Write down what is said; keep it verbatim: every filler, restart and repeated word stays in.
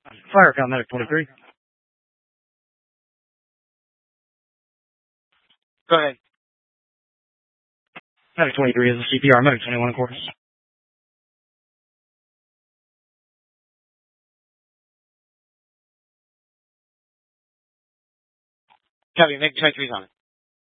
Fire account medic twenty-three. Go ahead. Medic twenty-three is a C P R. Medic twenty-one, of course. Copy. Medic twenty-three is on it.